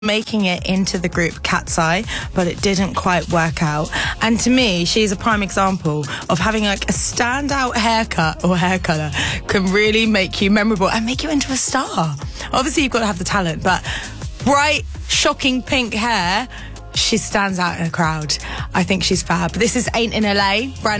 making it into the group Cat's Eye, but it didn't quite work out. And to me, she's a prime example of having like a standout haircut or hair colour can really make you memorable and make you into a star. Obviously, you've got to have the talent, but bright, shocking pink hair, she stands out in a crowd. I think she's fab. This is Ain't in LA, brand